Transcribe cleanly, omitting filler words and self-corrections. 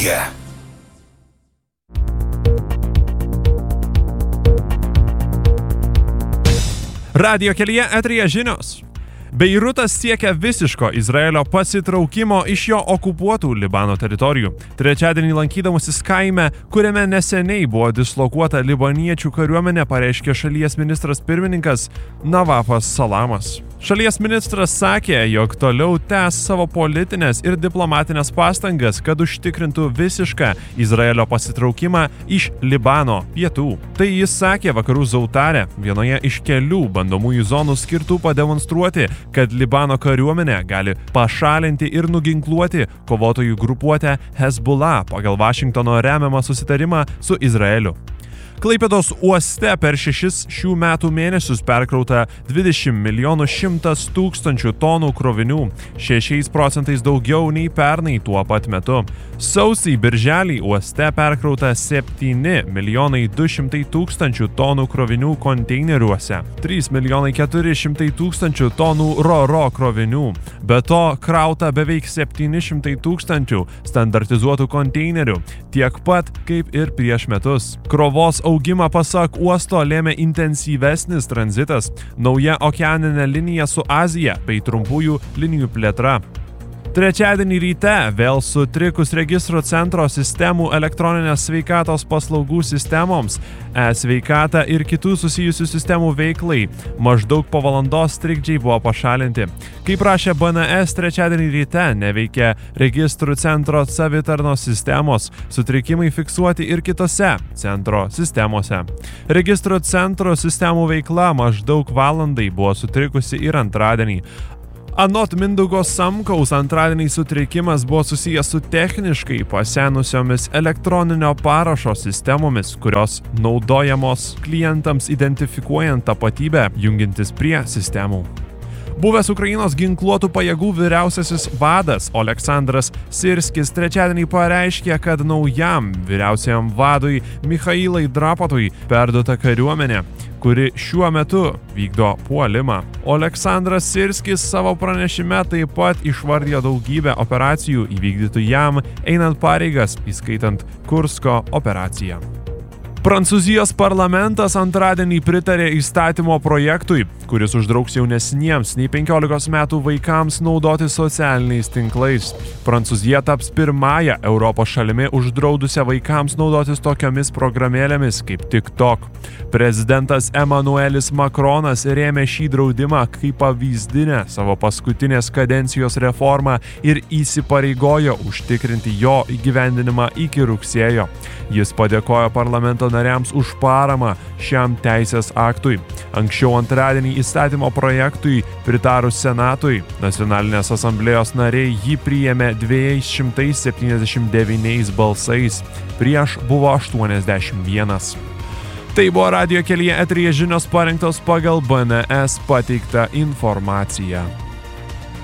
kelyje. Radijo kelyje eteryje žinios. Beirutas siekia visiško Izraelio pasitraukimo iš jo okupuotų Libano teritorijų. Trečiadienį lankydamasis kaime, kuriame neseniai buvo dislokuota libaniečių kariuomenė, pareiškė šalies ministras pirmininkas Navafas Salamas. Šalies ministras sakė, jog toliau tęs savo politinės ir diplomatinės pastangas, kad užtikrintų visišką Izraelio pasitraukimą iš Libano pietų. Tai jis sakė vakarų Zautare, vienoje iš kelių bandomųjų zonų skirtų pademonstruoti, kad Libano kariuomenė gali pašalinti ir nuginkluoti kovotojų grupuotę Hezbollah pagal Vašingtono remiamą susitarimą su Izraeliu. Klaipėdos uoste per 6 šių metų mėnesius perkrauta 20 100 000 tonų krovinių, 6% daugiau nei pernai tuo pat metu. Sausį birželį uoste perkrauta 7 200 000 tonų krovinių konteineriuose, 3 400 000 tonų ro-ro krovinių. Be to krauta beveik 700 000 standartizuotų konteinerių, tiek pat kaip ir prieš metus. Krovos augimą pasak uosto lėmė intensyvesnis tranzitas, nauja okeaninė linija su Azija bei trumpųjų linijų plėtra. Trečiadienį ryte vėl sutrikus registro centro sistemų elektroninės sveikatos paslaugų sistemoms, e-sveikata ir kitų susijusių sistemų veiklai, maždaug po valandos trikdžiai buvo pašalinti. Kaip rašė BNS, trečiadienį ryte neveikia registrų centro savitarnos sistemos, sutrikimai fiksuoti ir kitose centro sistemose. Registrų centro sistemų veikla maždaug valandai buvo sutrikusi ir antradienį. Anot Mindaugo Samkaus, antradienį sutrikimas buvo susijęs su techniškai pasenusiomis elektroninio parašo sistemomis, kurios naudojamos klientams identifikuojant tapatybę, jungintis prie sistemų. Buvęs Ukrainos ginkluotų pajėgų vyriausiasis vadas Oleksandras Sirskis trečiadienį pareiškė, kad naujam vyriausiajam vadui Michailai Drapatui perduota kariuomenė, kuri šiuo metu vykdo puolimą. Oleksandras Sirskis savo pranešime taip pat išvardijo daugybę operacijų įvykdytų jam einant pareigas, įskaitant Kursko operaciją. Prancūzijos parlamentas antradienį pritarė įstatymo projektui, kuris uždrauks jaunesniems nei 15 metų vaikams naudoti socialiniais tinklais. Prancūzija taps pirmąją Europos šalimi uždraudusią vaikams naudotis tokiomis programėlėmis kaip TikTok. Prezidentas Emmanuelis Macronas rėmė šį draudimą kaip pavyzdinę savo paskutinės kadencijos reformą ir įsipareigojo užtikrinti jo įgyvendinimą iki rugsėjo. Jis padėkojo parlamento nariams už paramą šiam teisės aktui. Anksčiau antradienį įstatymo projektui pritarus Senatui, Nacionalinės asamblėjos nariai jį priėmė 279 balsais, prieš buvo 81. Tai buvo Radijo kelyje eteryje žinios parengtos pagal BNS pateiktą informaciją.